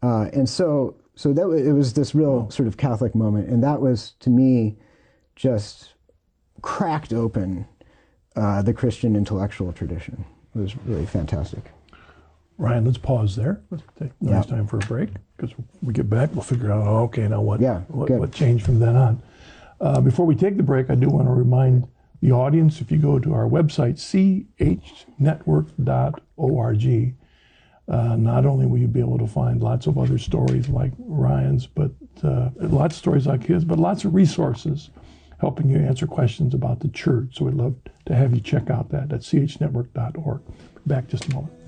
And so it was this real sort of Catholic moment, and that was, to me, just cracked open the Christian intellectual tradition. It was really fantastic. Ryan, let's pause there. Let's take a nice time for a break, because when we get back, we'll figure out, okay, now what changed from then on. Before we take the break, I do want to remind the audience, if you go to our website, chnetwork.org, not only will you be able to find lots of other stories like Ryan's, but lots of stories like his, but lots of resources helping you answer questions about the church. So we'd love to have you check out that at chnetwork.org. Back just a moment.